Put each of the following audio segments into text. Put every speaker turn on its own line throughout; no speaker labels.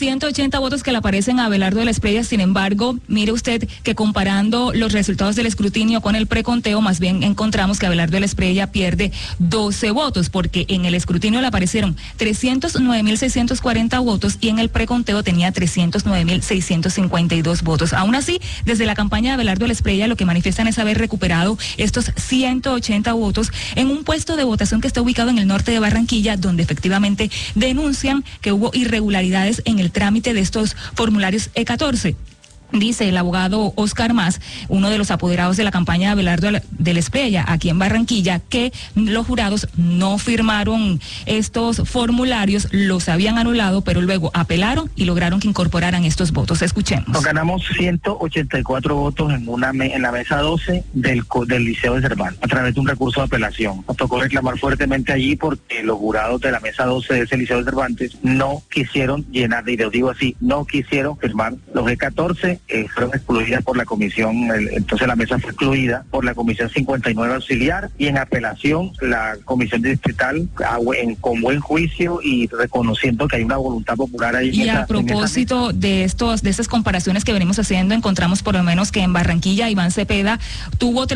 180 votos que le aparecen a Abelardo de la Espriella. Sin embargo, mire usted que comparando los resultados del escrutinio con el preconteo, más bien encontramos que Abelardo de la Espriella pierde 12 votos, porque en el escrutinio le aparecieron 309.640 votos y en el preconteo tenía 309.652 votos. Aún así, desde la campaña de Abelardo de la Espriella lo que manifiestan es haber recuperado estos 180 votos en un puesto de votación que está ubicado en el norte de Barranquilla, donde efectivamente denuncian que hubo irregularidades en el trámite de estos formularios E14. Dice el abogado Oscar Mas, uno de los apoderados de la campaña de Abelardo de la Espriella aquí en Barranquilla, que los jurados no firmaron estos formularios, los habían anulado, pero luego apelaron y lograron que incorporaran estos votos. Escuchemos.
Nos ganamos 184 votos en la mesa 12 del Liceo de Cervantes, a través de un recurso de apelación. Nos tocó reclamar fuertemente allí porque los jurados de la mesa 12 de ese Liceo de Cervantes no quisieron llenar, y les digo así, no quisieron firmar los E14. Fueron excluidas por la comisión, entonces la mesa fue excluida por la comisión 59 auxiliar, y en apelación la comisión distrital con buen juicio y reconociendo que hay una voluntad popular ahí.
Y a propósito de estas comparaciones que venimos haciendo, encontramos por lo menos que en Barranquilla Iván Cepeda tuvo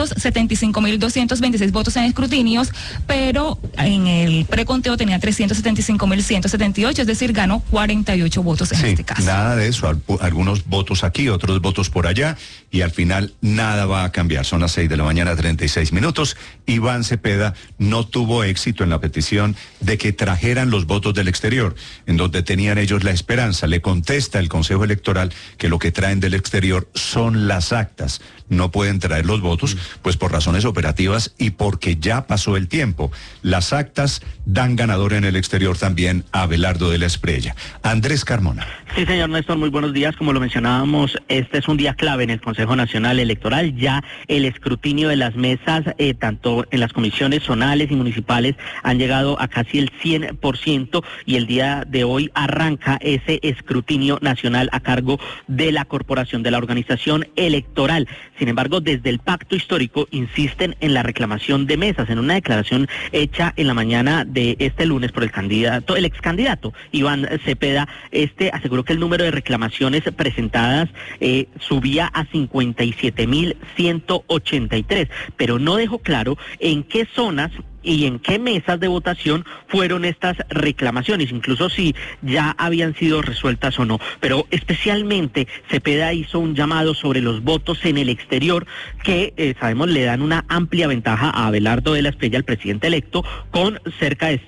375.226 votos en escrutinios, pero en el preconteo tenía 375.178, es decir, ganó 48 votos en este caso.
Nada de eso, algunos votos aquí, otros votos por allá, y al final nada va a cambiar. Son las 6:36 a.m. Iván Cepeda no tuvo éxito en la petición de que trajeran los votos del exterior, en donde tenían ellos la esperanza. Le contesta el Consejo Electoral que lo que traen del exterior son las actas. No pueden traer los votos, pues por razones operativas y porque ya pasó el tiempo. Las actas dan ganador en el exterior también a Abelardo de la Espriella. Andrés Carmona.
Sí, señor Néstor, muy buenos días. Como lo mencionábamos, este es un día clave en el Consejo Nacional Electoral. Ya el escrutinio de las mesas, tanto en las comisiones zonales y municipales, han llegado a casi el 100%, y el día de hoy arranca ese escrutinio nacional a cargo de la corporación, de la organización electoral. Sin embargo, desde el pacto histórico insisten en la reclamación de mesas. En una declaración hecha en la mañana de este lunes por el ex candidato Iván Cepeda, aseguró que el número de reclamaciones presentadas subía a 57.183, pero no dejó claro en qué zonas y en qué mesas de votación fueron estas reclamaciones, incluso si ya habían sido resueltas o no. Pero especialmente Cepeda hizo un llamado sobre los votos en el exterior que sabemos le dan una amplia ventaja a Abelardo de la Espriella, el presidente electo, con cerca de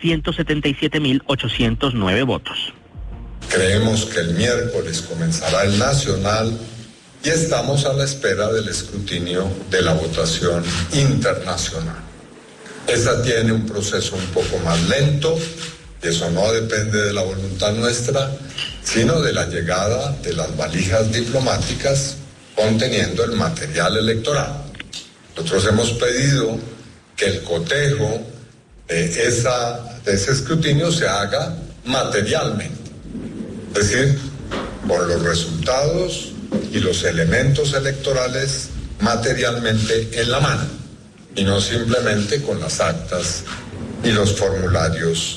177.809 votos.
Creemos que el miércoles comenzará el nacional y estamos a la espera del escrutinio de la votación internacional. Esta tiene un proceso un poco más lento, y eso no depende de la voluntad nuestra, sino de la llegada de las valijas diplomáticas conteniendo el material electoral. Nosotros hemos pedido que el cotejo de ese escrutinio se haga materialmente, es decir, con los resultados y los elementos electorales materialmente en la mano, y no simplemente con las actas y los formularios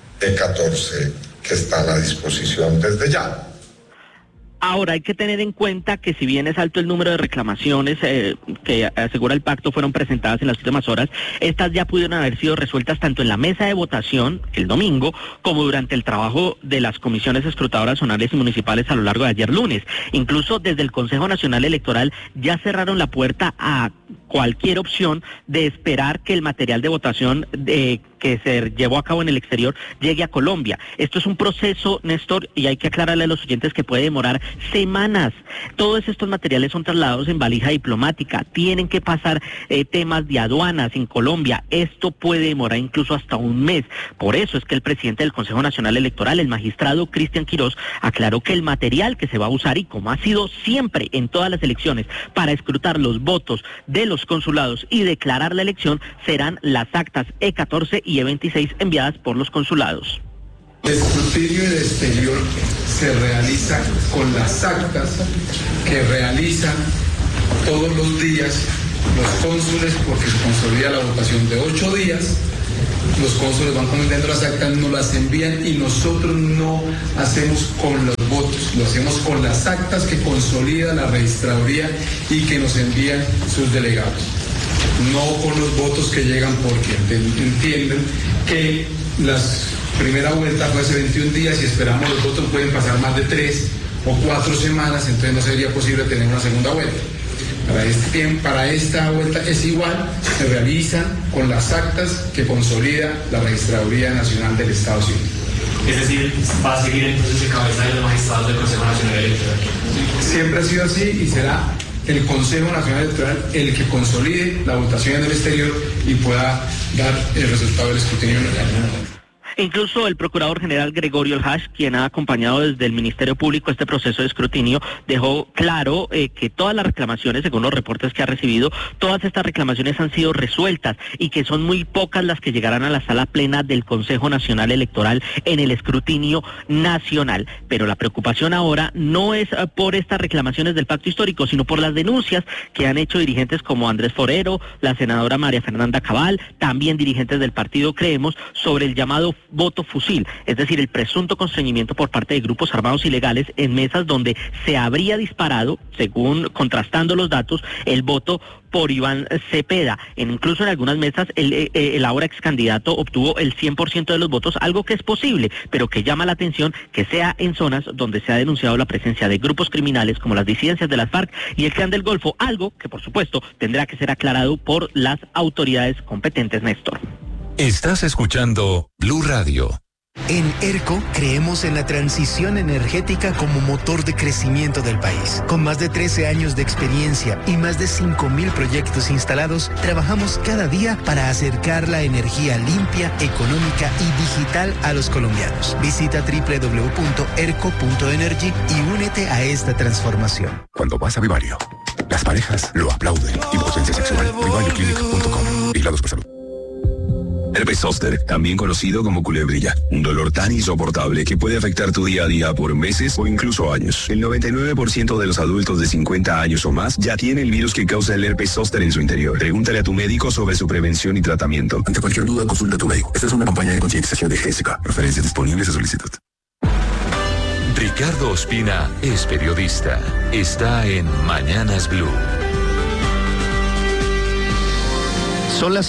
E14 que están a disposición desde ya.
Ahora, hay que tener en cuenta que si bien es alto el número de reclamaciones que asegura el pacto fueron presentadas en las últimas horas, estas ya pudieron haber sido resueltas tanto en la mesa de votación el domingo como durante el trabajo de las comisiones escrutadoras zonales y municipales a lo largo de ayer lunes. Incluso desde el Consejo Nacional Electoral ya cerraron la puerta a cualquier opción de esperar que el material de votación que se llevó a cabo en el exterior llegue a Colombia. Esto es un proceso, Néstor, y hay que aclararle a los oyentes que puede demorar semanas. Todos estos materiales son trasladados en valija diplomática, tienen que pasar temas de aduanas en Colombia. Esto puede demorar incluso hasta un mes. Por eso es que el presidente del Consejo Nacional Electoral, el magistrado Cristian Quirós, aclaró que el material que se va a usar, y como ha sido siempre en todas las elecciones, para escrutar los votos de los consulados y declarar la elección, serán las actas E14 y E26 enviadas por los consulados.
El escrutinio del exterior se realiza con las actas que realizan todos los días los cónsules, porque se consolida la votación de 8 días. Los cónsules van cometiendo las actas, nos las envían y nosotros no hacemos con los los votos, lo hacemos con las actas que consolida la registraduría y que nos envían sus delegados, no con los votos que llegan porque entienden que la primera vuelta fue hace 21 días y esperamos los votos pueden pasar más de 3 o 4 semanas, entonces no sería posible tener una segunda vuelta. Para esta vuelta es igual, se realizan con las actas que consolida la Registraduría Nacional del Estado Civil.
Es decir, va a seguir entonces el cabeza de los magistrados del Consejo Nacional Electoral.
Siempre ha sido así y será el Consejo Nacional Electoral el que consolide la votación en el exterior y pueda dar el resultado del escrutinio en el año.
Incluso el Procurador General Gregorio El Hash, quien ha acompañado desde el Ministerio Público este proceso de escrutinio, dejó claro que todas las reclamaciones, según los reportes que ha recibido, todas estas reclamaciones han sido resueltas y que son muy pocas las que llegarán a la sala plena del Consejo Nacional Electoral en el escrutinio nacional. Pero la preocupación ahora no es por estas reclamaciones del pacto histórico, sino por las denuncias que han hecho dirigentes como Andrés Forero, la senadora María Fernanda Cabal, también dirigentes del partido Creemos, sobre el llamado voto fusil, es decir, el presunto constreñimiento por parte de grupos armados ilegales en mesas donde se habría disparado, según contrastando los datos, el voto por Iván Cepeda. Incluso en algunas mesas el ahora ex candidato obtuvo el 100% de los votos, algo que es posible, pero que llama la atención que sea en zonas donde se ha denunciado la presencia de grupos criminales como las disidencias de las FARC y el Clan del Golfo, algo que por supuesto tendrá que ser aclarado por las autoridades competentes, Néstor.
Estás escuchando Blue Radio.
En ERCO creemos en la transición energética como motor de crecimiento del país. Con más de 13 años de experiencia y más de 5.000 proyectos instalados, trabajamos cada día para acercar la energía limpia, económica y digital a los colombianos. Visita www.erco.energy y únete a esta transformación.
Cuando vas a Vivario, las parejas lo aplauden. Impotencia sexual. VivarioClinic.com. Vigilados por salud.
Herpes zóster, también conocido como culebrilla, un dolor tan insoportable que puede afectar tu día a día por meses o incluso años. El 99% de los adultos de 50 años o más ya tiene el virus que causa el herpes zóster en su interior. Pregúntale a tu médico sobre su prevención y tratamiento.
Ante cualquier duda, consulta a tu médico. Esta es una campaña de concientización de GESICA. Referencias disponibles a solicitud.
Ricardo Ospina es periodista. Está en Mañanas Blue.
Son las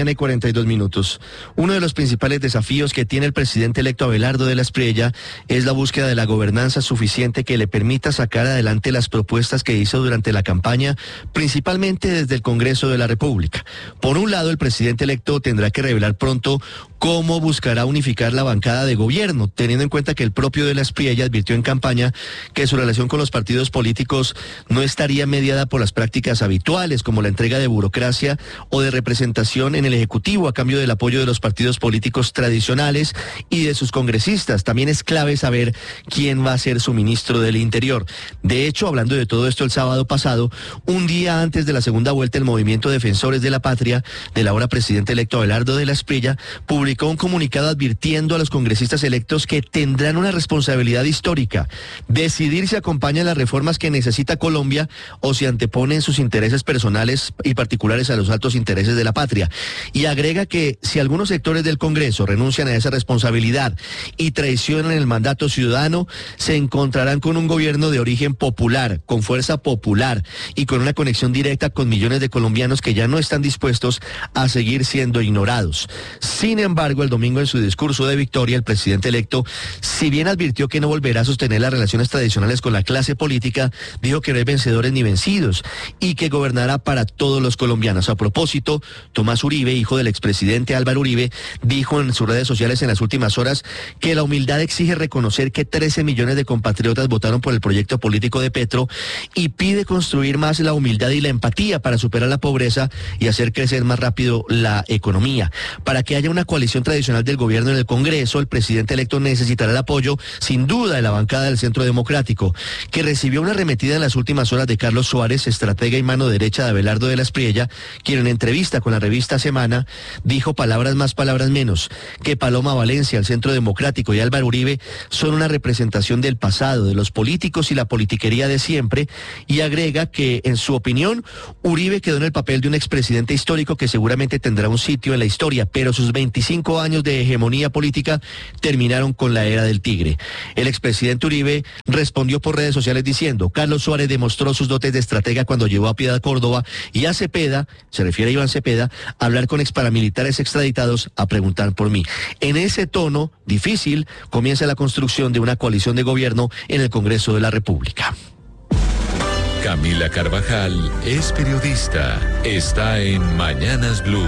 6:42 a.m. Uno de los principales desafíos que tiene el presidente electo Abelardo de la Espriella es la búsqueda de la gobernanza suficiente que le permita sacar adelante las propuestas que hizo durante la campaña, principalmente desde el Congreso de la República. Por un lado, el presidente electo tendrá que revelar pronto cómo buscará unificar la bancada de gobierno, teniendo en cuenta que el propio de la Espriella advirtió en campaña que su relación con los partidos políticos no estaría mediada por las prácticas habituales, como la entrega de burocracia o de representación en el Ejecutivo a cambio del apoyo de los partidos políticos tradicionales y de sus congresistas. También es clave saber quién va a ser su ministro del Interior. De hecho, hablando de todo esto el sábado pasado, un día antes de la segunda vuelta, el Movimiento Defensores de la Patria, del ahora presidente electo Abelardo de la Espriella, publicó un comunicado advirtiendo a los congresistas electos que tendrán una responsabilidad histórica: decidir si acompañan las reformas que necesita Colombia o si anteponen sus intereses personales y particulares a los altos intereses de la patria. Y agrega que si algunos sectores del Congreso renuncian a esa responsabilidad y traicionan el mandato ciudadano, se encontrarán con un gobierno de origen popular, con fuerza popular y con una conexión directa con millones de colombianos que ya no están dispuestos a seguir siendo ignorados. Sin embargo, el domingo en su discurso de victoria, el presidente electo, si bien advirtió que no volverá a sostener las relaciones tradicionales con la clase política, dijo que no hay vencedores ni vencidos y que gobernará para todos los colombianos. A propósito, Tomás Uribe, hijo del expresidente Álvaro Uribe, dijo en sus redes sociales en las últimas horas que la humildad exige reconocer que 13 millones de compatriotas votaron por el proyecto político de Petro y pide construir más la humildad y la empatía para superar la pobreza y hacer crecer más rápido la economía. Para que haya una coalición tradicional del gobierno en el Congreso, el presidente electo necesitará el apoyo, sin duda, de la bancada del Centro Democrático, que recibió una arremetida en las últimas horas de Carlos Suárez, estratega y mano derecha de Abelardo de la Espriella, quien en entrevista con la revista Semana, dijo palabras más, palabras menos, que Paloma Valencia, el Centro Democrático y Álvaro Uribe son una representación del pasado, de los políticos y la politiquería de siempre, y agrega que, en su opinión, Uribe quedó en el papel de un expresidente histórico que seguramente tendrá un sitio en la historia, pero sus 25 años de hegemonía política terminaron con la era del tigre. El expresidente Uribe respondió por redes sociales diciendo: Carlos Suárez demostró sus dotes de estratega cuando llevó a Piedad Córdoba y a Cepeda, se refiere a Iván Cepeda, a hablar con exparamilitares extraditados a preguntar por mí. En ese tono difícil comienza la construcción de una coalición de gobierno en el Congreso de la República.
Camila Carvajal es periodista. Está en Mañanas Blue.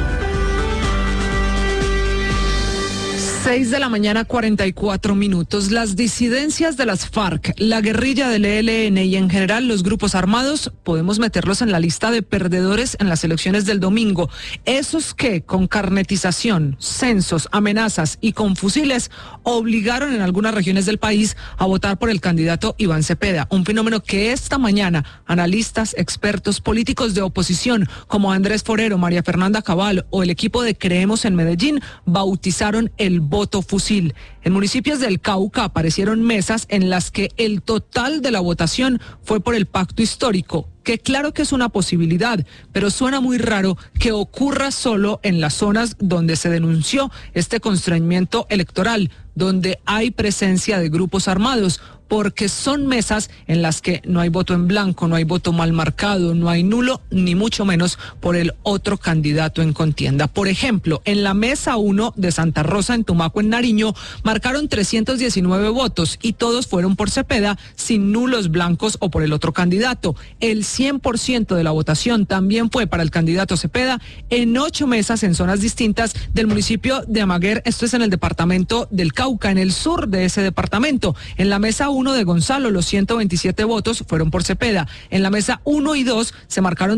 6:44 a.m. Las disidencias de las FARC, la guerrilla del ELN y en general los grupos armados, podemos meterlos en la lista de perdedores en las elecciones del domingo. Esos que, con carnetización, censos, amenazas y con fusiles, obligaron en algunas regiones del país a votar por el candidato Iván Cepeda. Un fenómeno que esta mañana analistas, expertos, políticos de oposición como Andrés Forero, María Fernanda Cabal o el equipo de Creemos en Medellín bautizaron el voto fusil. En municipios del Cauca aparecieron mesas en las que el total de la votación fue por el pacto histórico, que claro que es una posibilidad, pero suena muy raro que ocurra solo en las zonas donde se denunció este constreñimiento electoral, donde hay presencia de grupos armados, porque son mesas en las que no hay voto en blanco, no hay voto mal marcado, no hay nulo, ni mucho menos por el otro candidato en contienda. Por ejemplo, en la mesa 1 de Santa Rosa, en Tumaco, en Nariño, marcaron 319 votos y todos fueron por Cepeda, sin nulos blancos o por el otro candidato. El 100% de la votación también fue para el candidato Cepeda en 8 mesas en zonas distintas del municipio de Amaguer, esto es en el departamento del Cauca, en el sur de ese departamento. En la mesa 1 de Gonzalo, los 127 votos fueron por Cepeda. En la mesa 1 y 2 se marcaron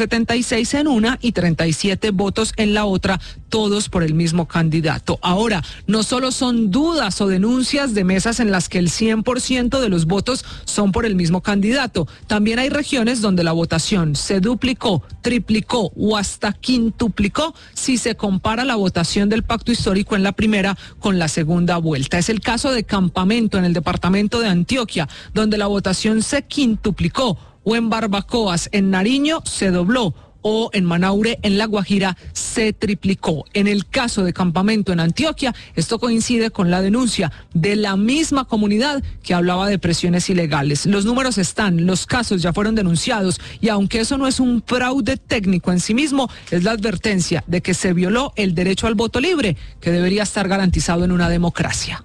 276 en una y 37 votos en la otra, todos por el mismo candidato. Ahora, no solo son dudas o denuncias de mesas en las que el 100% de los votos son por el mismo candidato. También hay regiones donde la votación se duplicó, triplicó o hasta quintuplicó si se compara la votación del pacto histórico en la primera con la segunda vuelta. Es el caso de Campamento en el departamento de Antioquia, donde la votación se quintuplicó, o en Barbacoas, en Nariño, se dobló, o en Manaure, en La Guajira, se triplicó. En el caso de Campamento en Antioquia, esto coincide con la denuncia de la misma comunidad que hablaba de presiones ilegales. Los números están, los casos ya fueron denunciados y aunque eso no es un fraude técnico en sí mismo, es la advertencia de que se violó el derecho al voto libre, que debería estar garantizado en una democracia.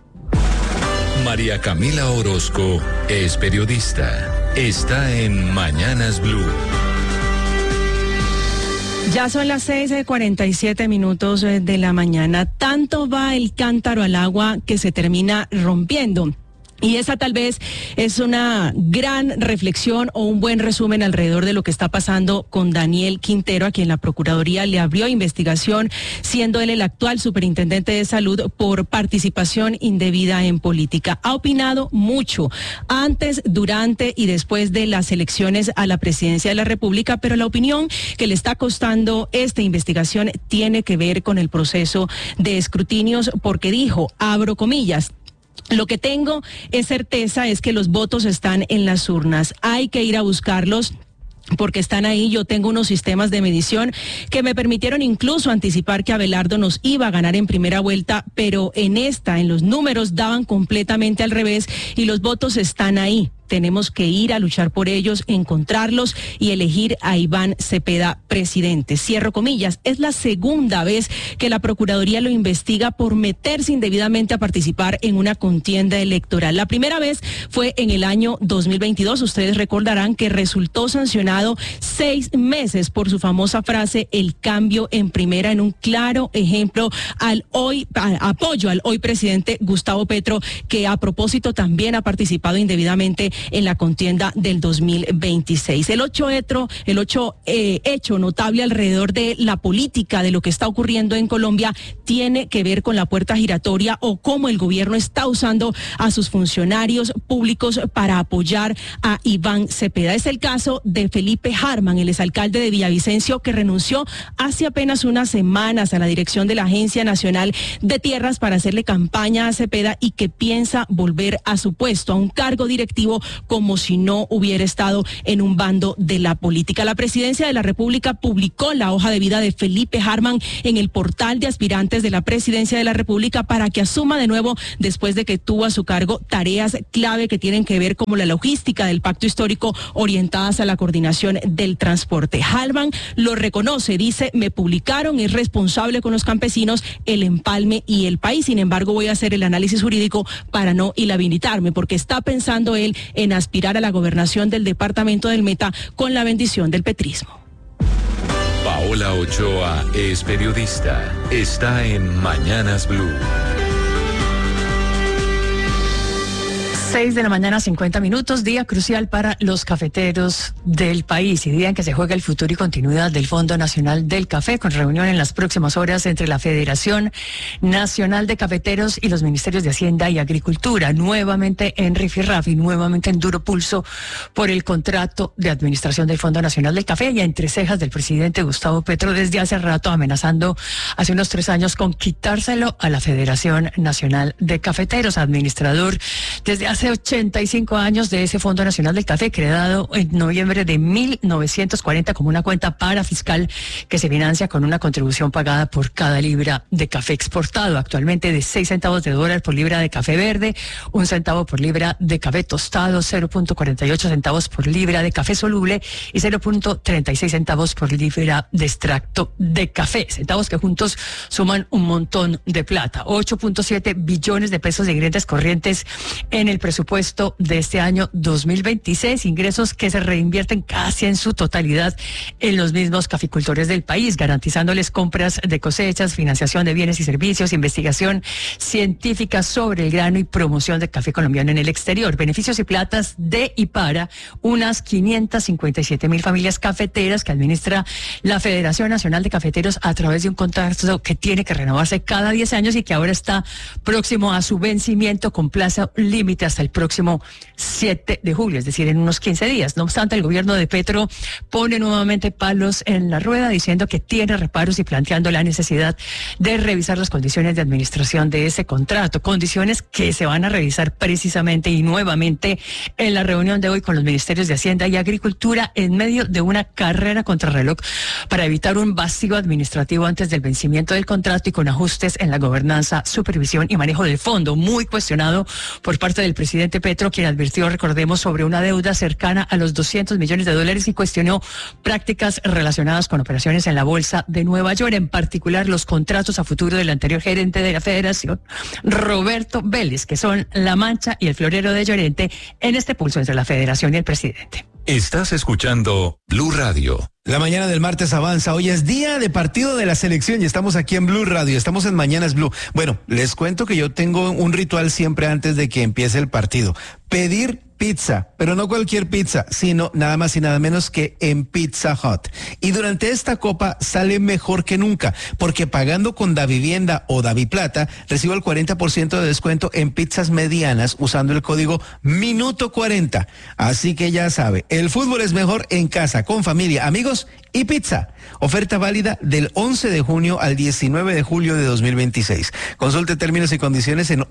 María Camila Orozco es periodista. Está en Mañanas Blue.
Ya son las 6:47 a.m. de la mañana. Tanto va el cántaro al agua que se termina rompiendo. Y esa tal vez es una gran reflexión o un buen resumen alrededor de lo que está pasando con Daniel Quintero, a quien la Procuraduría le abrió investigación, siendo él el actual superintendente de salud por participación indebida en política. Ha opinado mucho antes, durante y después de las elecciones a la presidencia de la República, pero la opinión que le está costando esta investigación tiene que ver con el proceso de escrutinios, porque dijo, abro comillas, lo que tengo es certeza es que los votos están en las urnas. Hay que ir a buscarlos porque están ahí. Yo tengo unos sistemas de medición que me permitieron incluso anticipar que Abelardo nos iba a ganar en primera vuelta, pero en los números daban completamente al revés y los votos están ahí. Tenemos que ir a luchar por ellos, encontrarlos y elegir a Iván Cepeda presidente. Cierro comillas. Es la segunda vez que la Procuraduría lo investiga por meterse indebidamente a participar en una contienda electoral. La primera vez fue en el año 2022. Ustedes recordarán que resultó sancionado 6 meses por su famosa frase, el cambio en primera, en un claro ejemplo apoyo al hoy presidente Gustavo Petro, que a propósito también ha participado indebidamente en la contienda del 2026. El hecho notable alrededor de la política de lo que está ocurriendo en Colombia tiene que ver con la puerta giratoria o cómo el gobierno está usando a sus funcionarios públicos para apoyar a Iván Cepeda. Es el caso de Felipe Harman, el exalcalde de Villavicencio, que renunció hace apenas unas semanas a la dirección de la Agencia Nacional de Tierras para hacerle campaña a Cepeda y que piensa volver a su puesto, a un cargo directivo, como si no hubiera estado en un bando de la política. La Presidencia de la República publicó la hoja de vida de Felipe Harman en el portal de aspirantes de la Presidencia de la República para que asuma de nuevo, después de que tuvo a su cargo tareas clave que tienen que ver como la logística del pacto histórico orientadas a la coordinación del transporte. Harman lo reconoce, dice: me publicaron, es responsable con los campesinos, el empalme y el país. Sin embargo, voy a hacer el análisis jurídico para no inhabilitarme, porque está pensando él en aspirar a la gobernación del departamento del Meta con la bendición del petrismo.
Paola Ochoa es periodista. Está en Mañanas Blue.
6:50 a.m, día crucial para los cafeteros del país y día en que se juega el futuro y continuidad del Fondo Nacional del Café, con reunión en las próximas horas entre la Federación Nacional de Cafeteros y los Ministerios de Hacienda y Agricultura, nuevamente en rifirrafe, nuevamente en duro pulso por el contrato de administración del Fondo Nacional del Café, y entre cejas del presidente Gustavo Petro desde hace rato, amenazando hace unos 3 años con quitárselo a la Federación Nacional de Cafeteros, administrador desde hace 85 años de ese Fondo Nacional del Café, creado en noviembre de 1940 como una cuenta parafiscal que se financia con una contribución pagada por cada libra de café exportado, actualmente de 6 centavos de dólar por libra de café verde, 1 centavo por libra de café tostado, 0.48 centavos por libra de café soluble y 0.36 centavos por libra de extracto de café, centavos que juntos suman un montón de plata. 8.7 billones de pesos de ingresos corrientes en el presupuesto de este año 2026, ingresos que se reinvierten casi en su totalidad en los mismos caficultores del país, garantizándoles compras de cosechas, financiación de bienes y servicios, investigación científica sobre el grano y promoción del café colombiano en el exterior, beneficios y platas de y para unas 557,000 familias cafeteras que administra la Federación Nacional de Cafeteros a través de un contrato que tiene que renovarse cada 10 años y que ahora está próximo a su vencimiento con plazo límite hasta el próximo 7 de julio, es decir, en unos 15 días. No obstante, el gobierno de Petro pone nuevamente palos en la rueda, diciendo que tiene reparos y planteando la necesidad de revisar las condiciones de administración de ese contrato, condiciones que se van a revisar precisamente y nuevamente en la reunión de hoy con los ministerios de Hacienda y Agricultura, en medio de una carrera contrarreloj para evitar un vacío administrativo antes del vencimiento del contrato y con ajustes en la gobernanza, supervisión y manejo del fondo, muy cuestionado por parte del presidente Petro, quien advirtió, recordemos, sobre una deuda cercana a los $200 millones y cuestionó prácticas relacionadas con operaciones en la Bolsa de Nueva York, en particular los contratos a futuro del anterior gerente de la Federación, Roberto Vélez, que son la mancha y el florero de Llorente en este pulso entre la Federación y el presidente.
Estás escuchando Blue Radio.
La mañana del martes avanza. Hoy es día de partido de la selección y estamos aquí en Blue Radio. Estamos en Mañanas Blue. Bueno, les cuento que yo tengo un ritual siempre antes de que empiece el partido. Pedir pizza, pero no cualquier pizza, sino nada más y nada menos que en Pizza Hut. Y durante esta copa sale mejor que nunca, porque pagando con Davivienda o Daviplata, recibo el 40% de descuento en pizzas medianas usando el código Minuto40. Así que ya sabe, el fútbol es mejor en casa, con familia, amigos y pizza. Oferta válida del 11 de junio al 19 de julio de 2026. Consulte términos y condiciones en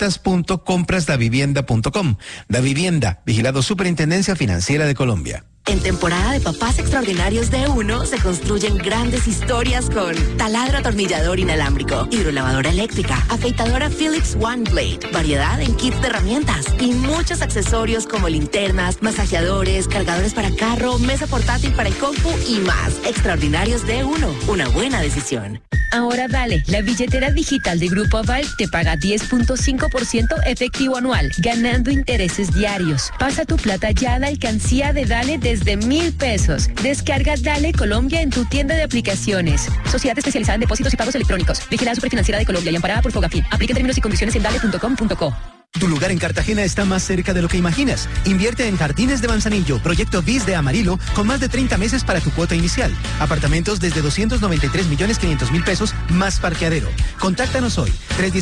ofertas.comprasdavivienda.com. Davivienda, vigilado Superintendencia Financiera de Colombia.
En temporada de papás extraordinarios de Uno se construyen grandes historias con taladro atornillador inalámbrico, hidrolavadora eléctrica, afeitadora Philips One Blade, variedad en kits de herramientas y muchos accesorios como linternas, masajeadores, cargadores para carro, mesa portátil para el compu y más. Extraordinarios de Uno, una buena decisión.
Ahora Dale, la billetera digital de Grupo Aval te paga 10.5% efectivo anual, ganando intereses diarios. Pasa tu plata ya a la alcancía de Dale desde 1,000 pesos. Descarga Dale Colombia en tu tienda de aplicaciones. Sociedad especializada en depósitos y pagos electrónicos. Vigilada Superfinanciera de Colombia y amparada por Fogafín. Aplica términos y condiciones en dale.com.co.
Tu lugar en Cartagena está más cerca de lo que imaginas. Invierte en Jardines de Manzanillo, proyecto BIS de Amarillo, con más de 30 meses para tu cuota inicial. Apartamentos desde 293.500.000 pesos, más parqueadero. Contáctanos hoy,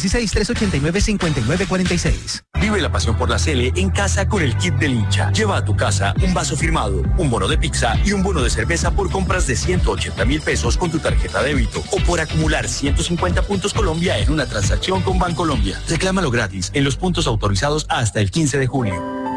316-389-5946.
Vive la pasión por la Sele en casa con el kit del hincha. Lleva a tu casa un vaso firmado, un bono de pizza y un bono de cerveza por compras de 180.000 pesos con tu tarjeta débito o por acumular 150 puntos Colombia en una transacción con Bancolombia. Reclámalo gratis en los puntos autorizados hasta el 15 de junio.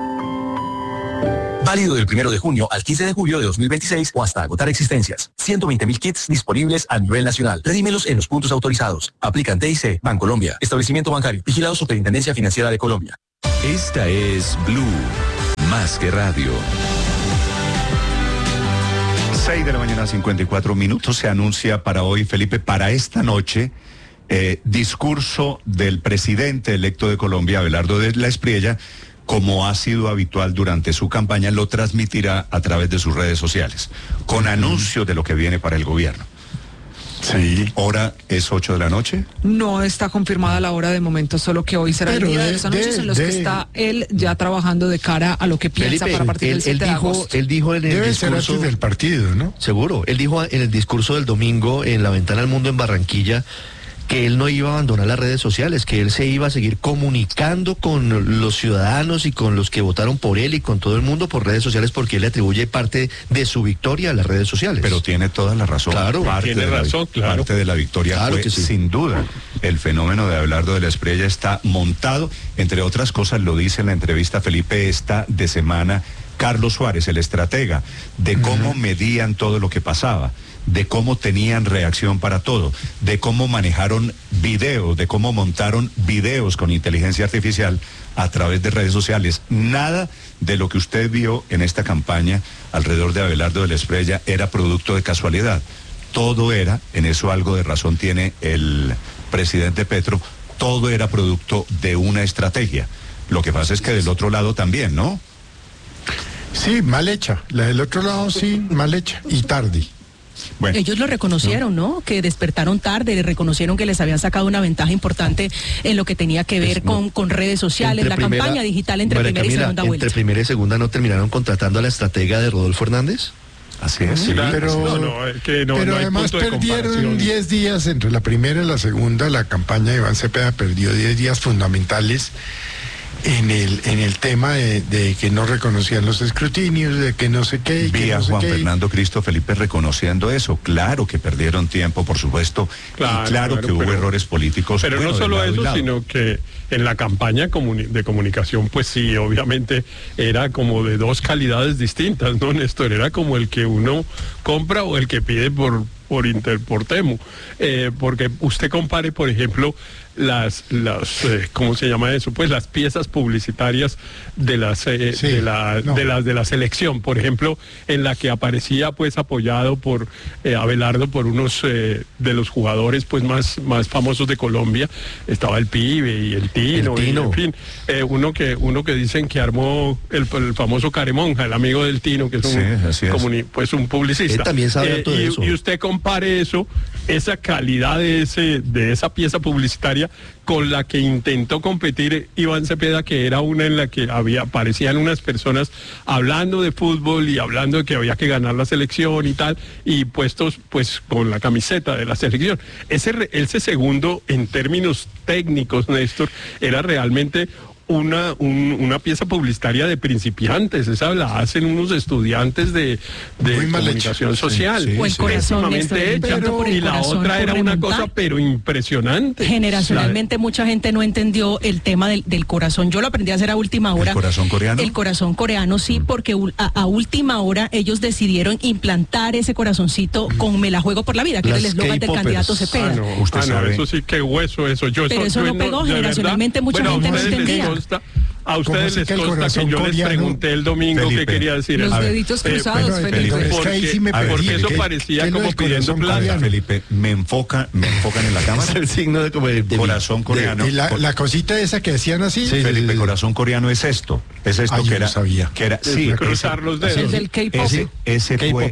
Válido del 1 de junio al 15 de julio de 2026 o hasta agotar existencias. 120.000 kits disponibles a nivel nacional. Redímelos en los puntos autorizados. Aplican TIC, Bancolombia, establecimiento bancario, vigilado Superintendencia Financiera de Colombia.
Esta es Blue, más que radio.
6:54 se anuncia para hoy, Felipe, para esta noche, discurso del presidente electo de Colombia, Abelardo de la Espriella, como ha sido habitual durante su campaña, lo transmitirá a través de sus redes sociales, con anuncios de lo que viene para el gobierno. Sí. ¿Hora es 8 de la noche?
No está confirmada la hora de momento, solo que hoy será el día de los anuncios en los que está él ya trabajando de cara a lo que piensa para partir del 7 de agosto.
Él dijo en el
Debe
discurso
ser antes del partido, ¿no?
Seguro. Él dijo en el discurso del domingo en la Ventana al Mundo en Barranquilla que él no iba a abandonar las redes sociales, que él se iba a seguir comunicando con los ciudadanos y con los que votaron por él y con todo el mundo por redes sociales, porque él le atribuye parte de su victoria a las redes sociales.
Pero tiene toda la razón.
Claro,
parte de la victoria
claro
fue,
que sí,
sin duda, el fenómeno de Abelardo de la Espriella está montado, entre otras cosas, lo dice en la entrevista, Felipe, esta de semana, Carlos Suárez, el estratega, de cómo medían todo lo que pasaba, de cómo tenían reacción para todo, de cómo manejaron videos, de cómo montaron videos con inteligencia artificial a través de redes sociales. Nada de lo que usted vio en esta campaña alrededor de Abelardo de la Espriella era producto de casualidad. Todo era, en eso algo de razón tiene el presidente Petro, todo era producto de una estrategia. Lo que pasa es que del otro lado también, ¿no?
Sí, mal hecha. La del otro lado sí, mal hecha y tarde.
Bueno. Ellos lo reconocieron, ¿no? Que despertaron tarde, reconocieron que les habían sacado una ventaja importante en lo que tenía que ver con redes sociales, la campaña digital entre primera y segunda vuelta.
¿Entre primera y segunda no terminaron contratando a la estratega de Rodolfo Hernández?
Así es.
Sí, pero además perdieron 10 días entre la primera y la segunda. La campaña de Iván Cepeda perdió 10 días fundamentales en el tema de que no reconocían los escrutinios, de que no sé qué.
Vi a Juan Fernando Cristo Felipe reconociendo eso. Claro que perdieron tiempo, por supuesto, y claro que hubo errores políticos.
Pero no solo eso, sino que en la campaña de comunicación, pues sí, obviamente era como de dos calidades distintas, ¿no, Néstor? Era como el que uno compra o el que pide por Temu, porque usted compare, por ejemplo, las ¿cómo se llama eso? Pues las piezas publicitarias de la selección, por ejemplo, en la que aparecía pues apoyado por Abelardo por unos de los jugadores pues más famosos de Colombia. Estaba el Pibe y el Tino. Y, en fin, uno que dicen que armó el famoso Caremonja, el amigo del Tino, que es un publicista.
Él también sabe todo eso.
Y usted compare esa calidad de esa pieza publicitaria con la que intentó competir Iván Cepeda, que era una en la que aparecían unas personas hablando de fútbol y hablando de que había que ganar la selección y tal, y puestos pues con la camiseta de la selección. Ese segundo, en términos técnicos, Néstor, era realmente una pieza publicitaria de principiantes. Esa la hacen unos estudiantes de comunicación social.
O el corazón,
hecha, y la otra era una cosa pero impresionante.
Generacionalmente mucha gente no entendió el tema del corazón. Yo lo aprendí a hacer a última hora.
¿El corazón coreano?
El corazón coreano, sí, porque a última hora ellos decidieron implantar ese corazoncito con Me la juego por la vida, que era el eslogan del candidato Cepeda.
Usted sabe. Eso sí, qué hueso eso.
Pero eso no pegó, generacionalmente mucha gente no entendía.
A ustedes les consta que yo les pregunté el domingo qué quería decir.
Los deditos cruzados, Felipe.
Porque eso parecía como pidiendo plata.
Felipe, me enfocan en la cámara.
Es el signo de
corazón coreano.
La cosita esa que decían así.
Sí, Felipe, corazón coreano es esto. Es esto que era.
Sabía.
Que era sí,
cruzar los dedos.
Es del K-pop.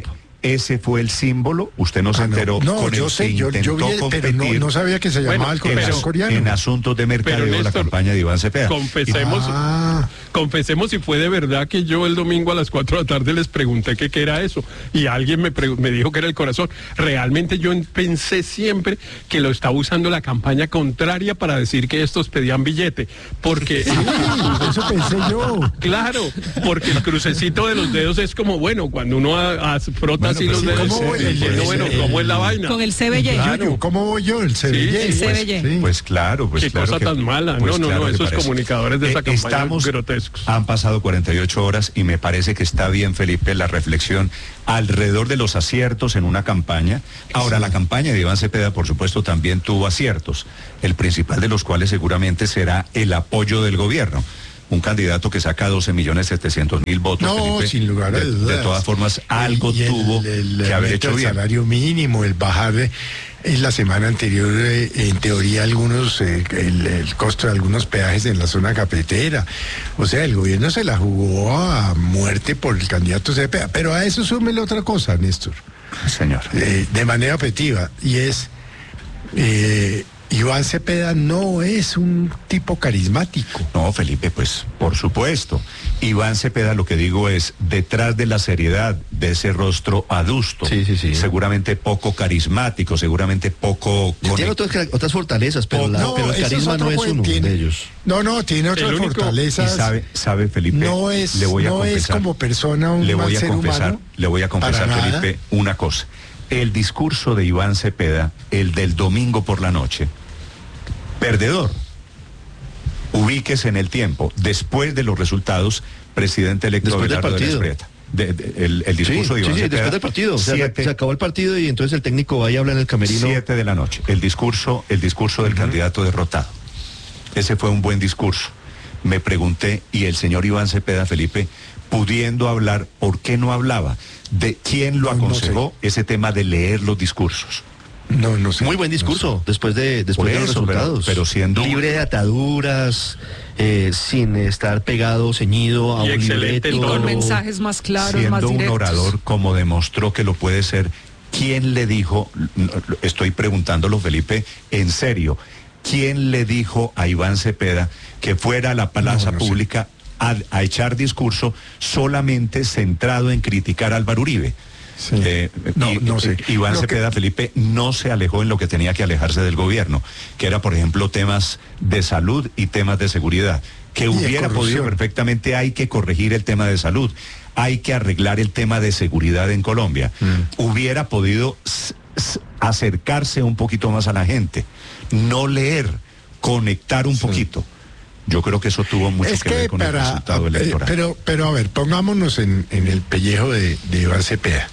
ese fue el símbolo. Usted no se enteró.
No,
con
yo
el
sé,
que
yo
intentó
vi, pero no sabía que se llamaba el corazón coreano.
En asuntos de mercadeo,
Néstor,
la campaña de Iván Cepeda.
Confesemos si fue de verdad que yo el domingo a las 4 de la tarde les pregunté qué era eso y alguien me dijo que era el corazón. Realmente yo pensé siempre que lo estaba usando la campaña contraria para decir que estos pedían billete, porque
eso pensé yo.
Claro, porque el crucecito de los dedos es como, bueno, cuando uno frota así los dedos, ¿cómo es la vaina?
Con el CBY.
Claro.
¿Cómo voy yo? El CBY.
Sí, el CBY.
Pues claro,
Qué cosa tan mala.
Pues
no, esos
parece.
comunicadores de esa campaña grotescos.
Han pasado 48 horas y me parece que está bien, Felipe, la reflexión alrededor de los aciertos en una campaña. Ahora, la campaña de Iván Cepeda, por supuesto, también tuvo aciertos, el principal de los cuales seguramente será el apoyo del gobierno. Un candidato que saca 12.700.000 votos.
No,
Felipe,
sin lugar a dudas.
De todas formas, algo tuvo que haber hecho bien.
El salario mínimo, el bajar en la semana anterior, en teoría, el costo de algunos peajes en la zona cafetera. O sea, el gobierno se la jugó a muerte por el candidato Cepeda. Pero a eso súmele otra cosa, Néstor.
Señor.
De manera objetiva, y es... Iván Cepeda no es un tipo carismático.
No, Felipe, pues por supuesto. Iván Cepeda, lo que digo es, detrás de la seriedad de ese rostro adusto, seguramente poco carismático, seguramente poco...
Tiene otras fortalezas, pero el carisma no es uno de ellos.
No, tiene otras fortalezas.
Y sabe, Felipe,
no es como persona un mal ser humano.
Le voy a confesar, Felipe, una cosa. El discurso de Iván Cepeda, el del domingo por la noche, perdedor. Ubíquese en el tiempo. Después de los resultados, presidente electo Abelardo de la Espriella. El discurso de Iván Cepeda.
Después del partido. Se acabó el partido y entonces el técnico va y habla en el camerino.
7 de la noche. El discurso del candidato derrotado. Ese fue un buen discurso. Me pregunté, y el señor Iván Cepeda, Felipe, pudiendo hablar, ¿por qué no hablaba? ¿De quién lo aconsejó ese tema de leer los discursos?
No sé.
Muy buen discurso, después de los resultados.
Pero siendo...
libre de ataduras, sin estar pegado, ceñido a un libreto.
Y con mensajes más claros,
siendo
más directos.
Un orador, como demostró que lo puede ser. ¿Quién le dijo, estoy preguntándolo, Felipe, en serio, quién le dijo a Iván Cepeda que fuera a la plaza pública a echar discurso solamente centrado en criticar a Álvaro Uribe?
Sí. No sé.
Iván Cepeda, Felipe, no se alejó en lo que tenía que alejarse del gobierno, que era, por ejemplo, temas de salud y temas de seguridad, que hubiera podido perfectamente. Hay que corregir el tema de salud, hay que arreglar el tema de seguridad en Colombia. Hubiera podido acercarse un poquito más a la gente, no leer, conectar un poquito. Yo creo que eso tuvo mucho que ver con el resultado electoral.
Pero a ver, pongámonos en el pellejo de Iván Cepeda.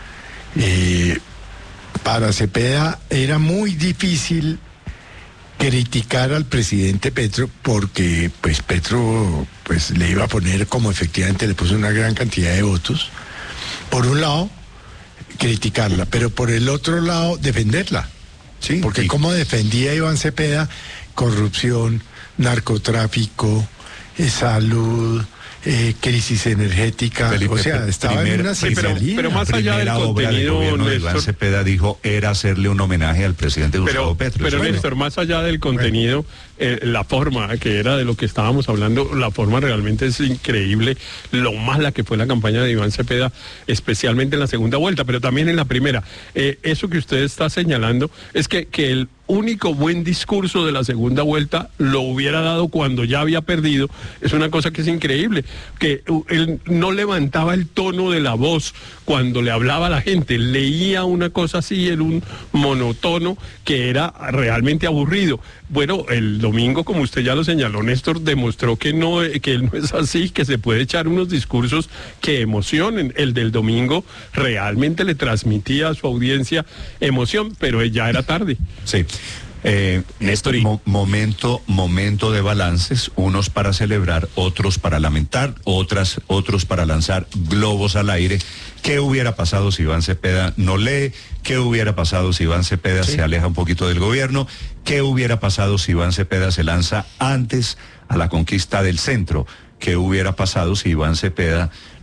Para Cepeda era muy difícil criticar al presidente Petro porque pues Petro pues le iba a poner, como efectivamente le puso una gran cantidad de votos. Por un lado, criticarla, pero por el otro lado, defenderla.
Sí,
porque como defendía Iván Cepeda corrupción, narcotráfico, salud, crisis energética,
Felipe,
o sea, estaba en una sinfonía.
Pero más allá del contenido,
de Iván Cepeda dijo era hacerle un homenaje al presidente Gustavo Petro.
Pero Néstor, más allá del contenido, la forma que era de lo que estábamos hablando, la forma realmente es increíble, lo mala que fue la campaña de Iván Cepeda, especialmente en la segunda vuelta, pero también en la primera. Eso que usted está señalando es que el único buen discurso de la segunda vuelta lo hubiera dado cuando ya había perdido. Es una cosa que es increíble, que él no levantaba el tono de la voz cuando le hablaba a la gente, leía una cosa así en un monotono que era realmente aburrido. Bueno, el domingo, como usted ya lo señaló, Néstor, demostró que él no es así, que se puede echar unos discursos que emocionen. El del domingo realmente le transmitía a su audiencia emoción, pero ya era tarde.
Sí. Néstor, momento de balances, unos para celebrar, otros para lamentar, otros para lanzar globos al aire. ¿Qué hubiera pasado si Iván Cepeda no lee? ¿Qué hubiera pasado si Iván Cepeda se aleja un poquito del gobierno? ¿Qué hubiera pasado si Iván Cepeda se lanza antes a la conquista del centro? ¿Qué hubiera pasado si Iván Cepeda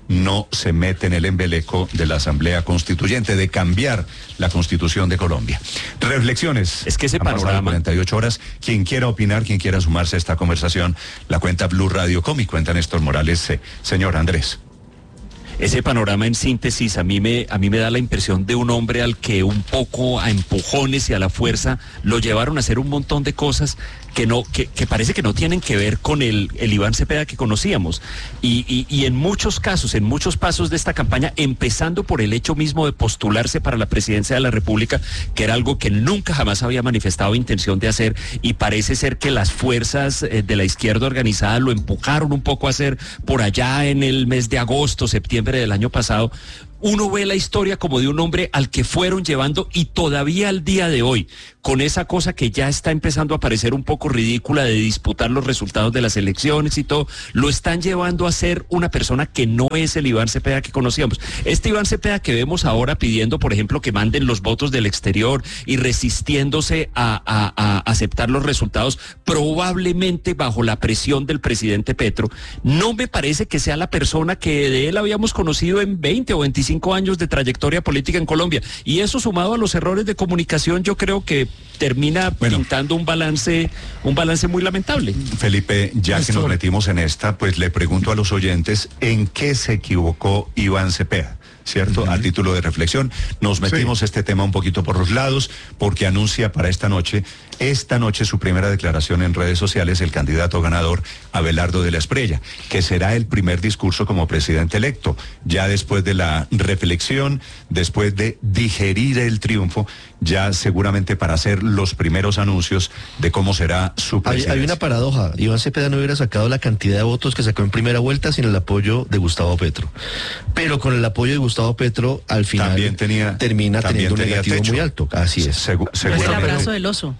no se mete en el embeleco de la Asamblea Constituyente, de cambiar la Constitución de Colombia. Reflexiones.
Es que ese
Han pasado
panorama...
48 horas. Quien quiera opinar, quien quiera sumarse a esta conversación, la cuenta Blue Radio Com y cuenta Néstor Morales. Señor Andrés.
Ese panorama en síntesis a mí me da la impresión de un hombre al que un poco a empujones y a la fuerza lo llevaron a hacer un montón de cosas que parece que no tienen que ver con el Iván Cepeda que conocíamos. Y en muchos casos, en muchos pasos de esta campaña, empezando por el hecho mismo de postularse para la presidencia de la República, que era algo que nunca jamás había manifestado intención de hacer, y parece ser que las fuerzas de la izquierda organizada lo empujaron un poco a hacer por allá en el mes de agosto, septiembre del año pasado. Uno ve la historia como de un hombre al que fueron llevando, y todavía al día de hoy, con esa cosa que ya está empezando a parecer un poco ridícula de disputar los resultados de las elecciones y todo, lo están llevando a ser una persona que no es el Iván Cepeda que conocíamos. Este Iván Cepeda que vemos ahora pidiendo, por ejemplo, que manden los votos del exterior y resistiéndose a aceptar los resultados, probablemente bajo la presión del presidente Petro, no me parece que sea la persona que de él habíamos conocido en 20 o 25 años de trayectoria política en Colombia. Y eso, sumado a los errores de comunicación, yo creo que termina pintando un balance muy lamentable.
Felipe, ya que nos metimos en esta, pues le pregunto a los oyentes, ¿en qué se equivocó Iván Cepeda? ¿Cierto? A título de reflexión, nos metimos este tema un poquito por los lados, porque anuncia para esta noche su primera declaración en redes sociales el candidato ganador Abelardo de la Espriella, que será el primer discurso como presidente electo, ya después de la reflexión, después de digerir el triunfo, ya seguramente para hacer los primeros anuncios de cómo será su presidencia.
Hay una paradoja. Iván Cepeda no hubiera sacado la cantidad de votos que sacó en primera vuelta sin el apoyo de Gustavo Petro. Pero con el apoyo de Gustavo Petro, al final termina teniendo un negativo techo muy alto. Así es.
El abrazo del oso.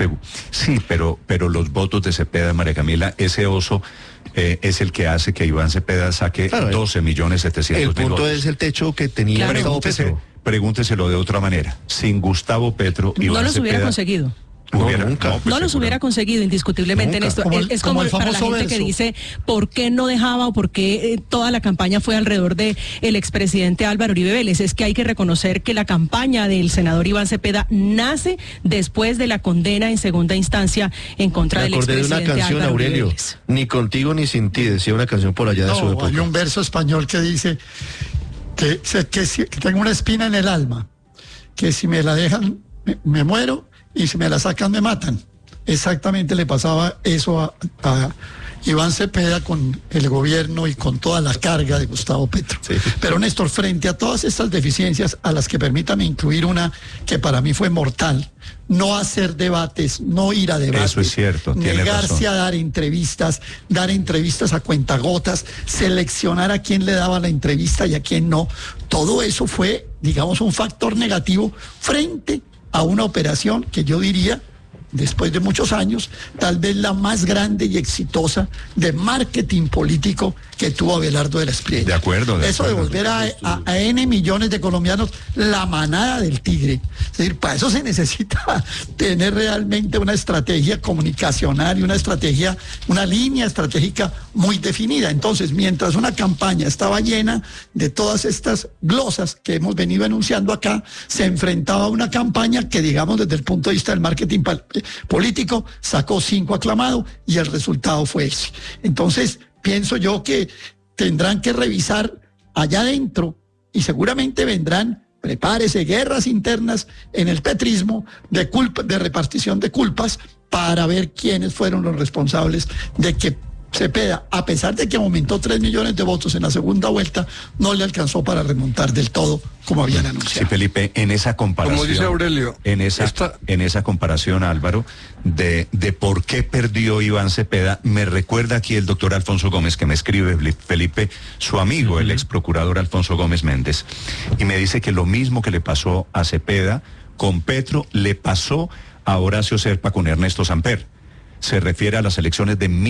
Sí, pero los votos de Cepeda, María Camila, ese oso es el que hace que Iván Cepeda saque 12.700.000
El punto es el techo que tenía Gustavo Petro.
Pregúnteselo de otra manera. Sin Gustavo Petro, Iván
no los
Cepeda
hubiera conseguido.
Nunca.
No los hubiera conseguido indiscutiblemente. Nunca. En esto. Es como el para la gente verso que dice por qué no dejaba o por qué toda la campaña fue alrededor de el expresidente Álvaro Uribe Vélez. Es que hay que reconocer que la campaña del senador Iván Cepeda nace después de la condena en segunda instancia en contra del expresidente
Álvaro Uribe Vélez. Me acordé de una canción, Aurelio, ni contigo ni sin ti, decía una canción por allá de su época.
Hay un verso español que dice que tengo una espina en el alma, que si me la dejan me muero, y si me la sacan me matan. Exactamente le pasaba eso a Iván Cepeda con el gobierno y con toda la carga de Gustavo Petro. Sí. Pero Néstor, frente a todas estas deficiencias, a las que permítame incluir una que para mí fue mortal, no hacer debates, no ir a debates.
Eso es cierto,
negarse a dar entrevistas a cuentagotas, seleccionar a quién le daba la entrevista y a quién no. Todo eso fue, digamos, un factor negativo frente a una operación que yo diría, después de muchos años, tal vez la más grande y exitosa de marketing político que tuvo Abelardo de la Espriella.
De acuerdo.
Eso de volver a N millones de colombianos la manada del tigre. Es decir, para eso se necesita tener realmente una estrategia comunicacional y una línea estratégica muy definida. Entonces, mientras una campaña estaba llena de todas estas glosas que hemos venido enunciando acá, se enfrentaba a una campaña que, digamos, desde el punto de vista del marketing político, sacó 5 aclamados y el resultado fue ese. Entonces, pienso yo que tendrán que revisar allá adentro y seguramente vendrán, prepárese, guerras internas en el petrismo de repartición de culpas para ver quiénes fueron los responsables de que Cepeda, a pesar de que aumentó 3 millones de votos en la segunda vuelta, no le alcanzó para remontar del todo como habían anunciado.
Sí, Felipe, en esa comparación,
como dice Aurelio,
en esa comparación, Álvaro, de por qué perdió Iván Cepeda, me recuerda aquí el doctor Alfonso Gómez, que me escribe, Felipe, su amigo, el ex procurador Alfonso Gómez Méndez, y me dice que lo mismo que le pasó a Cepeda con Petro, le pasó a Horacio Serpa con Ernesto Samper. Se refiere a las elecciones de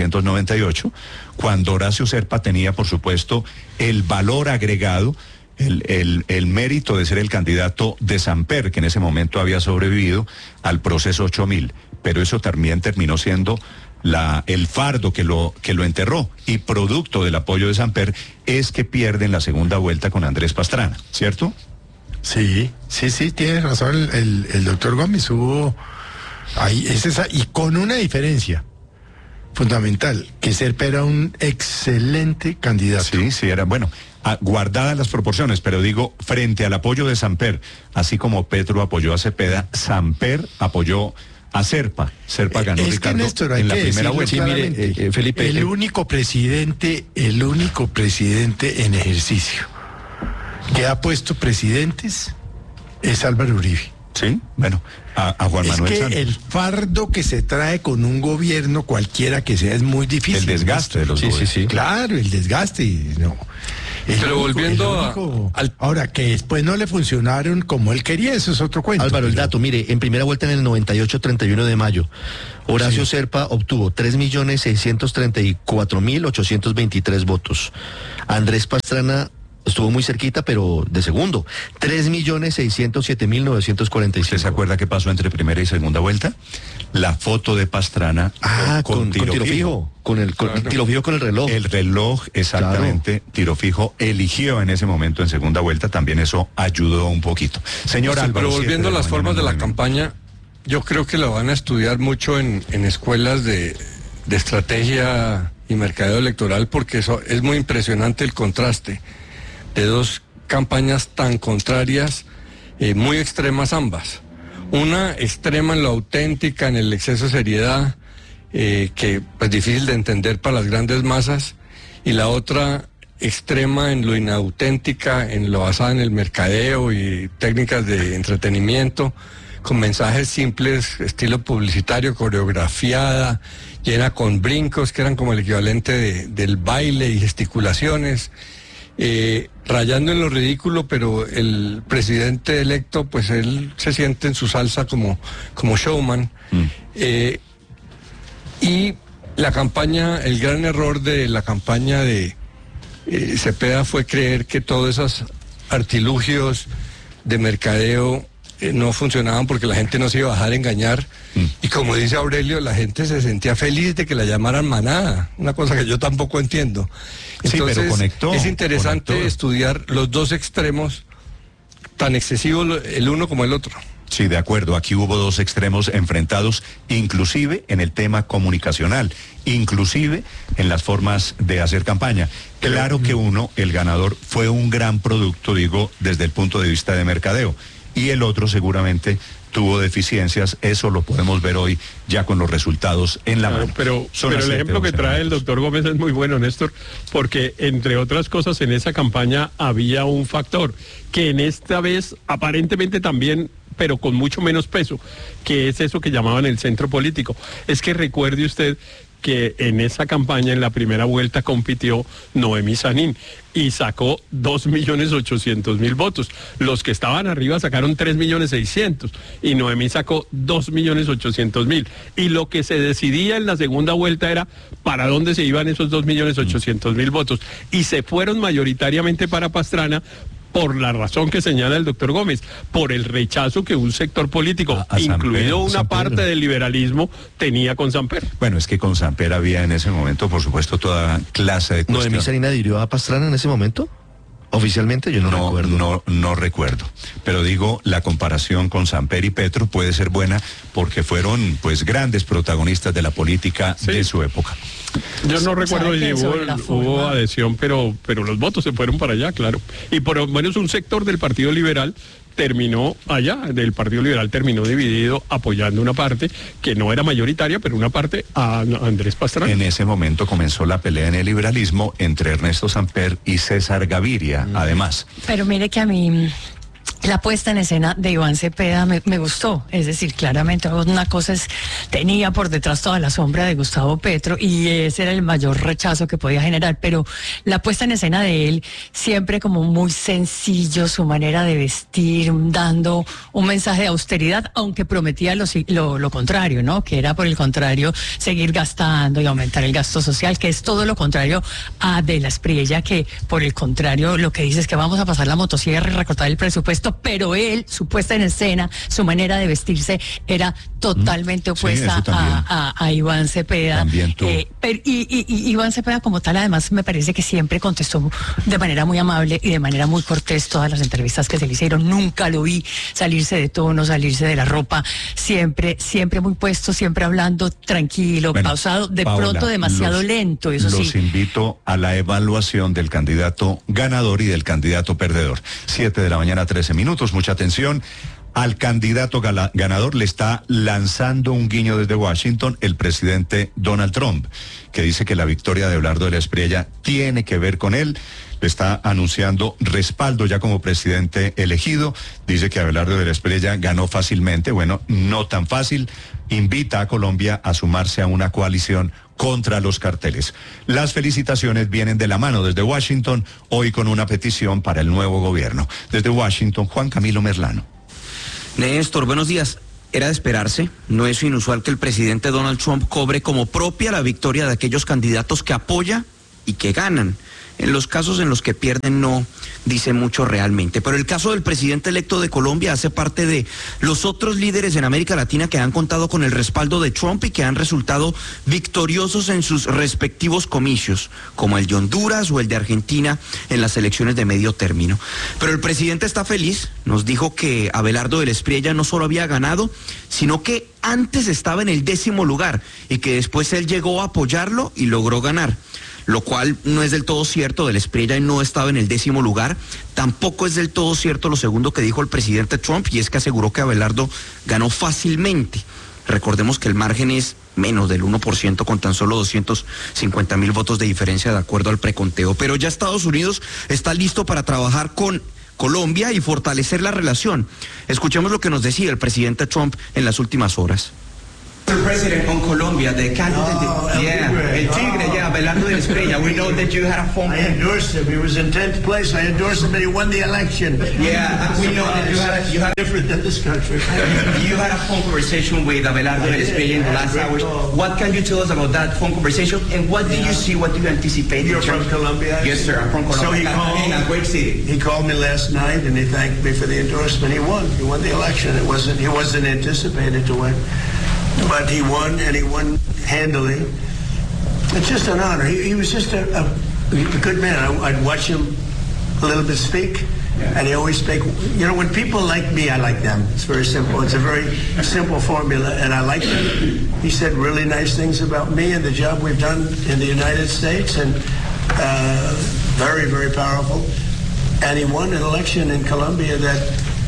1998, cuando Horacio Serpa tenía, por supuesto, el valor agregado, el mérito de ser el candidato de Samper, que en ese momento había sobrevivido al proceso 8000, pero eso también terminó siendo el fardo que lo enterró, y producto del apoyo de Samper es que pierden la segunda vuelta con Andrés Pastrana, ¿cierto?
Sí, tiene razón el doctor Gómez. Hubo ahí, y con una diferencia fundamental, que Serpa era un excelente candidato.
Sí, era bueno. Guardadas las proporciones, pero digo, frente al apoyo de Samper, así como Petro apoyó a Cepeda, Samper apoyó a Serpa. Serpa ganó, Ricardo,
Néstor,
en la primera vuelta.
Sí, mire,
Felipe,
el único presidente en ejercicio que ha puesto presidentes es Álvaro Uribe.
Sí, bueno, a Juan Manuel Santos.
El fardo que se trae con un gobierno, cualquiera que sea, es muy difícil.
El desgaste de los gobiernos.
Sí. Claro, el desgaste. No.
Pero volviendo
ahora, que después no le funcionaron como él quería, eso es otro cuento.
Álvaro, el dato, mire, en primera vuelta en el 98, 31 de mayo, Horacio Serpa obtuvo 3.634.823 votos. Andrés Pastrana estuvo muy cerquita, pero de segundo, 3.607.945.
¿Usted se acuerda qué pasó entre primera y segunda vuelta? La foto de Pastrana
con tiro fijo. Con el tiro fijo con el reloj.
El reloj, exactamente, claro. Tiro fijo eligió en ese momento en segunda vuelta, también eso ayudó un poquito. Señor Álvaro,
pero volviendo a las formas de la campaña, yo creo que lo van a estudiar mucho en escuelas de estrategia y mercadeo electoral, porque eso es muy impresionante, el contraste de dos campañas tan contrarias, muy extremas ambas. Una extrema en lo auténtica, en el exceso de seriedad, que es difícil de entender para las grandes masas, y la otra extrema en lo inauténtica, en lo basada en el mercadeo y técnicas de entretenimiento, con mensajes simples, estilo publicitario, coreografiada, llena con brincos, que eran como el equivalente del baile y gesticulaciones, rayando en lo ridículo, pero el presidente electo, pues él se siente en su salsa como showman. Y la campaña, el gran error de la campaña de Cepeda fue creer que todos esos artilugios de mercadeo no funcionaban porque la gente no se iba a dejar engañar. Y como dice Aurelio, la gente se sentía feliz de que la llamaran manada, una cosa que yo tampoco entiendo. Entonces,
sí, pero conectó,
es interesante estudiar los dos extremos, tan excesivos el uno como el otro.
Sí, de acuerdo. Aquí hubo dos extremos enfrentados, inclusive en el tema comunicacional, inclusive en las formas de hacer campaña. Claro que el ganador fue un gran producto, digo, desde el punto de vista de mercadeo, y el otro seguramente tuvo deficiencias. Eso lo podemos ver hoy ya con los resultados en la mano.
Pero el ejemplo que trae el doctor Gómez es muy bueno, Néstor, porque entre otras cosas en esa campaña había un factor que en esta vez aparentemente también, pero con mucho menos peso, que es eso que llamaban el centro político. Es que recuerde usted que en esa campaña, en la primera vuelta, compitió Noemí Sanín y sacó 2.800.000 votos. Los que estaban arriba sacaron 3.600.000 y Noemí sacó 2.800.000. Y lo que se decidía en la segunda vuelta era para dónde se iban esos 2.800.000 votos. Y se fueron mayoritariamente para Pastrana, por la razón que señala el doctor Gómez, por el rechazo que un sector político, incluido una parte del liberalismo, tenía con Samper.
Bueno, es que con Samper había en ese momento, por supuesto, toda clase de cuestiones.
¿Noemí Sanín adhirió a Pastrana en ese momento? Oficialmente yo no recuerdo.
No recuerdo, pero digo, la comparación con Samper y Petro puede ser buena porque fueron pues grandes protagonistas de la política de su época.
Yo no recuerdo si hubo adhesión, pero los votos se fueron para allá, claro. Y por lo menos un sector del Partido Liberal terminó allá, del Partido Liberal terminó dividido, apoyando una parte que no era mayoritaria, pero una parte a Andrés Pastrana.
En ese momento comenzó la pelea en el liberalismo entre Ernesto Samper y César Gaviria, además.
Pero mire que a mí la puesta en escena de Iván Cepeda me gustó, es decir, claramente una cosa tenía por detrás toda la sombra de Gustavo Petro y ese era el mayor rechazo que podía generar, pero la puesta en escena de él siempre como muy sencillo, su manera de vestir, dando un mensaje de austeridad, aunque prometía lo contrario, ¿no? Que era por el contrario seguir gastando y aumentar el gasto social, que es todo lo contrario a de la Espriella, que por el contrario lo que dice es que vamos a pasar la motosierra y recortar el presupuesto supuesto, pero él, su puesta en escena, su manera de vestirse era totalmente opuesta a Iván Cepeda.
También tú.
Y Iván Cepeda como tal, además, me parece que siempre contestó de manera muy amable y de manera muy cortés todas las entrevistas que se le hicieron. Nunca lo vi salirse de tono, salirse de la ropa, siempre muy puesto, siempre hablando tranquilo, pausado, de
Paola,
pronto demasiado lento, eso sí.
Los invito a la evaluación del candidato ganador y del candidato perdedor. 7 de la mañana, 13 minutos, mucha atención. Al candidato ganador le está lanzando un guiño desde Washington el presidente Donald Trump, que dice que la victoria de Abelardo de la Espriella tiene que ver con él. Le está anunciando respaldo ya como presidente elegido. Dice que Abelardo de la Espriella ganó fácilmente. Bueno, no tan fácil. Invita a Colombia a sumarse a una coalición contra los carteles. Las felicitaciones vienen de la mano desde Washington, hoy con una petición para el nuevo gobierno. Desde Washington, Juan Camilo Merlano.
Néstor, buenos días. Era de esperarse, no es inusual que el presidente Donald Trump cobre como propia la victoria de aquellos candidatos que apoya y que ganan. En los casos en los que pierden no dice mucho realmente. Pero el caso del presidente electo de Colombia hace parte de los otros líderes en América Latina que han contado con el respaldo de Trump y que han resultado victoriosos en sus respectivos comicios, como el de Honduras o el de Argentina en las elecciones de medio término. Pero el presidente está feliz, nos dijo que Abelardo de la Espriella no solo había ganado, sino que antes estaba en el 10º lugar y que después él llegó a apoyarlo y logró ganar. Lo cual no es del todo cierto. De la Espriella no estaba en el 10º lugar. Tampoco es del todo cierto lo segundo que dijo el presidente Trump, y es que aseguró que Abelardo ganó fácilmente. Recordemos que el margen es menos del 1% con tan solo 250,000 votos de diferencia de acuerdo al preconteo. Pero ya Estados Unidos está listo para trabajar con Colombia y fortalecer la relación. Escuchemos lo que nos decía el presidente Trump en las últimas horas.
Mr. President, on Colombia, the candidate, El Tigre, Abelardo de la Espriella. We know that you had a phone.
I endorsed him. He was in 10th place. I endorsed him, and he won the election.
Yeah, we know that you had
different than this country.
You had a phone conversation with Abelardo de la Espriella in the last hours. What can you tell us about that phone conversation, and what do you see? What do you anticipate?
You're from Colombia?
Yes, sir. I'm from Colombia.
So he called
in a great city.
He called me last night, and he thanked me for the endorsement. He won. He won the election. He wasn't anticipated to win. But he won, and he won handily. It's just an honor. He was just a good man. I'd watch him a little bit speak, and he always speak. You know, when people like me, I like them. It's very simple. It's a very simple formula, and I like them. He said really nice things about me and the job we've done in the United States, and very, very powerful. And he won an election in Colombia that,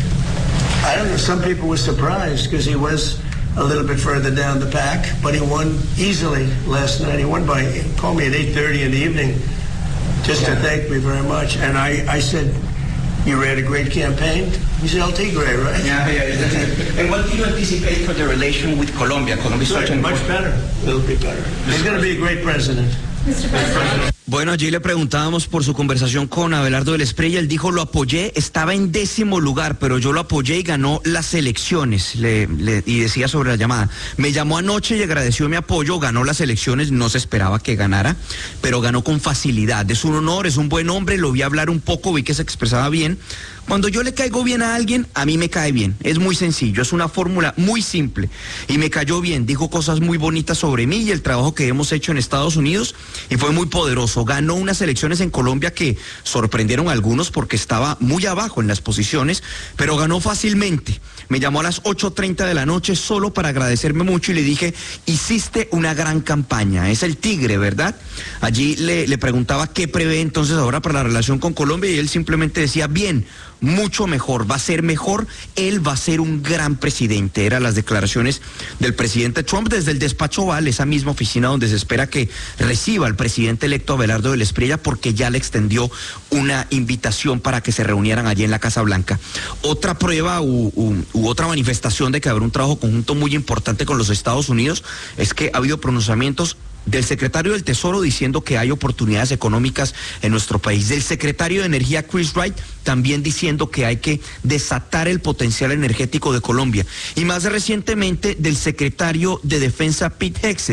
I don't know, some people were surprised because he was a little bit further down the pack, but he won easily last night. He won by, he called me at 8:30 in the evening just to thank me very much. And I said, you ran a great campaign. He said, El Tigre, right?
Yeah. And what do you anticipate for the relation with Colombia? Colombia is
much better. It'll be better. He's going to be a great president.
Bueno, allí le preguntábamos por su conversación con Abelardo de la Espriella. Él dijo, lo apoyé, estaba en 10º lugar, pero yo lo apoyé y ganó las elecciones. Y decía sobre la llamada, me llamó anoche y agradeció mi apoyo, ganó las elecciones, no se esperaba que ganara, pero ganó con facilidad. Es un honor, es un buen hombre, lo vi hablar un poco, vi que se expresaba bien. Cuando yo le caigo bien a alguien, a mí me cae bien. Es muy sencillo, es una fórmula muy simple. Y me cayó bien, dijo cosas muy bonitas sobre mí y el trabajo que hemos hecho en Estados Unidos, y fue muy poderoso. Ganó unas elecciones en Colombia que sorprendieron a algunos porque estaba muy abajo en las posiciones, pero ganó fácilmente. Me llamó a las 8:30 de la noche solo para agradecerme mucho y le dije, hiciste una gran campaña. Es el Tigre, ¿verdad? Allí le preguntaba qué prevé entonces ahora para la relación con Colombia y él simplemente decía, bien, mucho mejor, va a ser mejor, él va a ser un gran presidente. Eran las declaraciones del presidente Trump desde el despacho Oval, esa misma oficina donde se espera que reciba al presidente electo Abelardo de la Espriella, porque ya le extendió una invitación para que se reunieran allí en la Casa Blanca. Otra prueba u otra manifestación de que habrá un trabajo conjunto muy importante con los Estados Unidos es que ha habido pronunciamientos del secretario del Tesoro diciendo que hay oportunidades económicas en nuestro país, del secretario de Energía Chris Wright también diciendo que hay que desatar el potencial energético de Colombia, y más recientemente del secretario de Defensa Pete Hegseth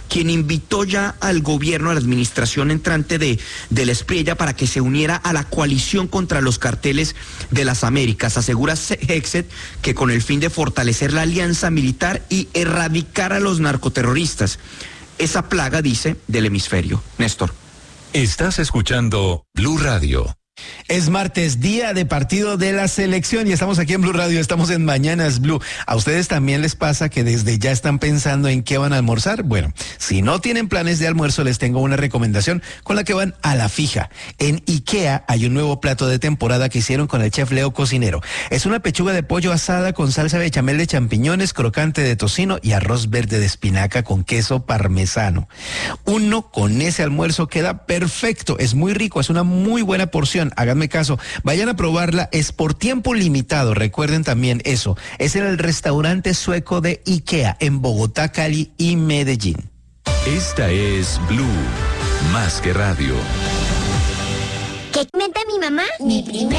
quien invitó ya al gobierno, a la administración entrante de la Espriella para que se uniera a la coalición contra los carteles de las Américas. Asegura Hexet que con el fin de fortalecer la alianza militar y erradicar a los narcoterroristas. Esa plaga, dice, del hemisferio. Néstor.
Estás escuchando Blue Radio.
Es martes, día de partido de la selección y estamos aquí en Blue Radio, estamos en Mañanas Blue. ¿A ustedes también les pasa que desde ya están pensando en qué van a almorzar? Bueno, si no tienen planes de almuerzo, les tengo una recomendación con la que van a la fija. En IKEA hay un nuevo plato de temporada que hicieron con el chef Leo Cocinero. Es una pechuga de pollo asada con salsa bechamel de champiñones, crocante de tocino y arroz verde de espinaca con queso parmesano. Uno con ese almuerzo queda perfecto, es muy rico, es una muy buena porción. Háganme caso, vayan a probarla, es por tiempo limitado, recuerden también eso, es en el restaurante sueco de IKEA en Bogotá, Cali y Medellín.
Esta es Blue, más que radio.
¿Qué comenta mi mamá? Mi primer